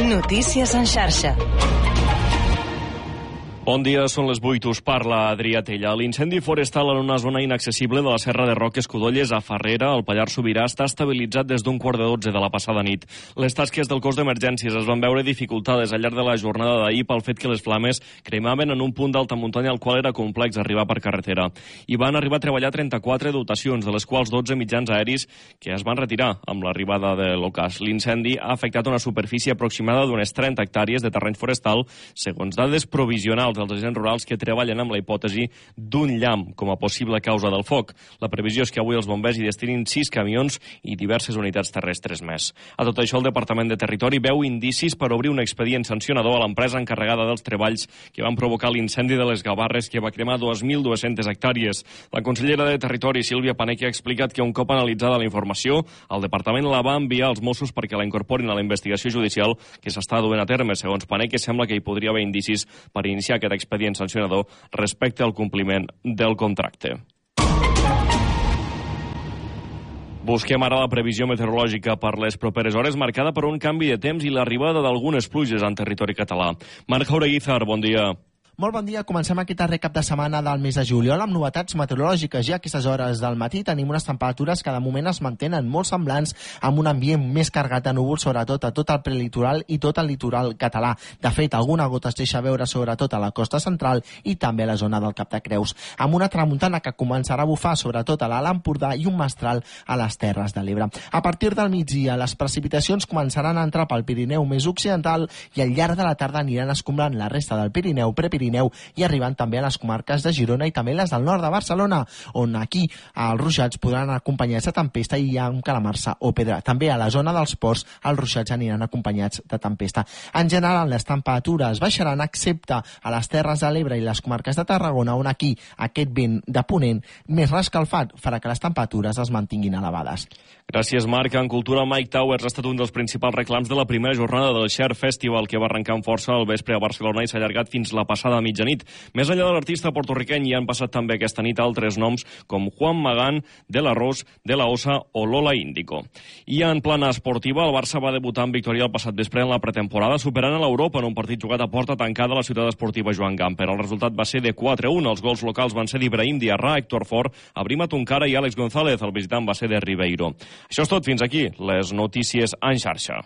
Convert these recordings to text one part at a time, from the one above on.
Notícies en xarxa. Bon dia, són les 8, us parla Adrià Tella. L'incendi forestal en una zona inaccessible de la Serra de Roques Codolles a Farrera, al Pallars Sobirà, està estabilitzat des d'un 11:15 de la passada nit. Les tasques del cos d'emergències es van veure dificultades al llarg de la jornada d'ahir pel fet que les flames cremaven en un punt d'alta muntanya al qual era complex arribar per carretera. Hi van arribar a treballar 34 dotacions, de les quals 12 mitjans aeris que es van retirar amb l'arribada de l'ocàs. L'incendi ha afectat una superfície aproximada d'unes 30 hectàrees de terreny forestal, segons dades provisionals dels agents rurals que treballen amb la hipòtesi d'un llamp com a possible causa del foc. La previsió és que avui els bombers hi destinin 6 camions i diverses unitats terrestres més. A tot això, el Departament de Territori veu indicis per obrir un expedient sancionador a l'empresa encarregada dels treballs que van provocar l'incendi de les Gavarres, que va cremar 2.200 hectàrees. La consellera de Territori, Sílvia Paneque, ha explicat que un cop analitzada la informació, el Departament la va enviar als Mossos perquè la incorporin a la investigació judicial que s'està duent a terme. Segons Paneque, sembla que hi podria haver indicis per iniciar aquest expedient sancionador respecte al compliment del contracte. Busquem ara la previsió meteorològica per les properes hores, marcada per un canvi de temps i l'arribada d'algunes pluges en territori català. Marc Jaureguizar, bon dia. Molt bon dia. Comencem aquest darrer cap de setmana del mes de juliol amb novetats meteorològiques. Ja a aquestes hores del matí tenim unes temperatures que de moment es mantenen molt semblants, amb un ambient més carregat de núvols, sobretot a tot el prelitoral i tot el litoral català. De fet, alguna gota es deixa veure sobretot a la costa central i també a la zona del Cap de Creus, amb una tramuntana que començarà a bufar sobretot a l'Alt Empordà i un mestral a les Terres de l'Ebre. A partir del migdia, les precipitacions començaran a entrar pel Pirineu més occidental i al llarg de la tarda aniran escombrant la resta del Pirineu, Prepirineu i arribant també a les comarques de Girona i també les del nord de Barcelona, on aquí els ruixats podran acompanyats de tempesta i amb calamarsa o pedra. També a la zona dels ports els ruixats aniran acompanyats de tempesta. En general, les temperatures baixaran excepte a les Terres de l'Ebre i les comarques de Tarragona, on aquí aquest vent de ponent més rescalfat farà que les temperatures es mantinguin elevades. Gràcies, Marc. En cultura, Mike Towers ha estat un dels principals reclams de la primera jornada del Share Festival, que va arrencar amb força al vespre a Barcelona i s'ha allargat fins la passada mitjanit. Més enllà de l'artista porto-riqueny, hi han passat també aquesta nit altres noms com Juan Magán, De La Ros, De La Osa o Lola Índico. I en plana esportiva, el Barça va debutar en victòria el passat vespre en la pretemporada, superant a l'Europa en un partit jugat a porta tancada a la ciutat esportiva Joan Gamper. El resultat va ser de 4-1. Els gols locals van ser d'Ibrahim Diarra, Héctor Fort, Abrima Tunkara i Àlex González. El visitant va ser de Ribeiro. Això és tot. Fins aquí les notícies en xarxa.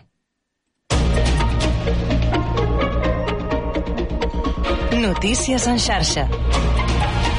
Notícies en xarxa.